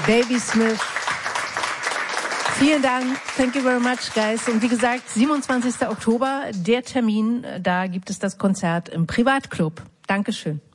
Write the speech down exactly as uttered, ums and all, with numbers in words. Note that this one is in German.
Baby Smith. Vielen Dank. Thank you very much, guys. Und wie gesagt, siebenundzwanzigster Oktober, der Termin, da gibt es das Konzert im Privatclub. Dankeschön.